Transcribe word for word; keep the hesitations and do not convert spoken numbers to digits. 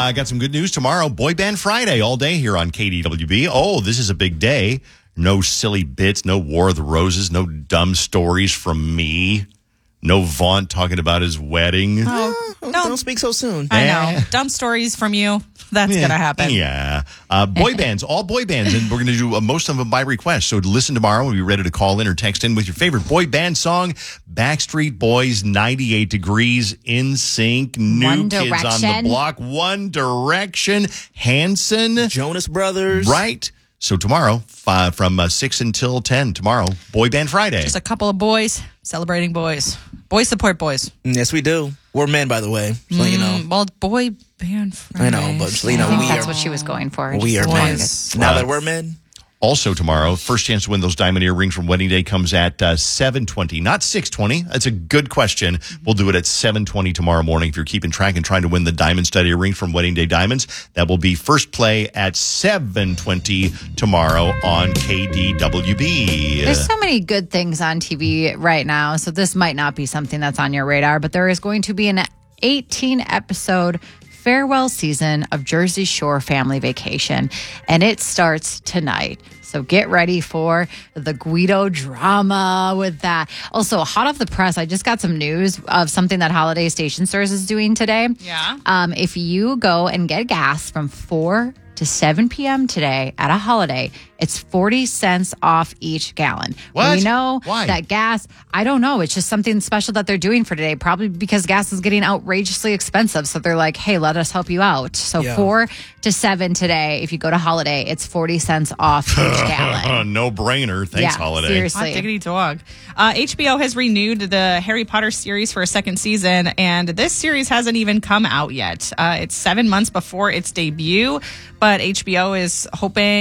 I uh, got some good news tomorrow. Boy Band Friday all day here on K D W B. Oh, this is a big day. No silly bits, no War of the Roses, no dumb stories from me. No Vaughn talking about his wedding. Oh, don't, don't speak so soon. I know. Dumb stories from you. That's yeah. going to happen. Yeah. Uh, boy bands, all boy bands, and we're going to do uh, most of them by request. So to listen tomorrow, we'll be ready to call in or text in with your favorite boy band song. Backstreet Boys, ninety-eight Degrees, In Sync, New One Kids Direction. on the Block, One Direction, Hanson. Jonas Brothers. Right. So tomorrow, five, from uh, six until ten, tomorrow, Boy Band Friday. Just a couple of boys celebrating boys. Boys support boys. Yes, we do. We're men, by the way. So, mm, you know. Well, Boy Band Friday. I know, but, you know, I think we that's are, what she was going for. we are men. Now that we're men. Also tomorrow, first chance to win those diamond earrings from Wedding Day comes at uh, seven twenty, not six twenty. That's a good question. We'll do it at seven twenty tomorrow morning. If you're keeping track and trying to win the diamond stud earring from Wedding Day Diamonds, that will be first play at seven twenty tomorrow on K D W B. There's so many good things on T V right now, so this might not be something that's on your radar, but there is going to be an eighteen episode farewell season of Jersey Shore Family Vacation, and it starts tonight. So get ready for the Guido drama with that. Also, hot off the press, I just got some news of something that Holiday Station Stores is doing today. Yeah. Um, if you go and get gas from four to seven p.m. today at a Holiday, it's forty cents off each gallon. What? We know Why? that gas, I don't know. It's just something special that they're doing for today, probably because gas is getting outrageously expensive. So they're like, hey, let us help you out. So Yeah. four to seven today, if you go to Holiday, it's forty cents off each gallon. no brainer. Thanks, Yeah, Holiday. seriously. Hot diggity dog. Uh, H B O has renewed the Harry Potter series for a second season, and this series hasn't even come out yet. Uh, it's seven months before its debut, but H B O is hoping